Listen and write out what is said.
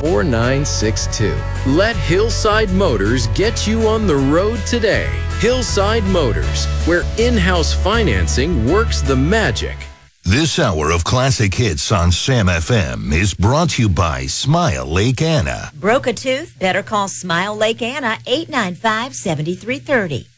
4962. Let Hillside Motors get you on the road today. Hillside Motors, where in-house financing works the magic. This hour of classic hits on Sam FM is brought to you by Smile Lake Anna. Broke a tooth? Better call Smile Lake Anna, 895-7330.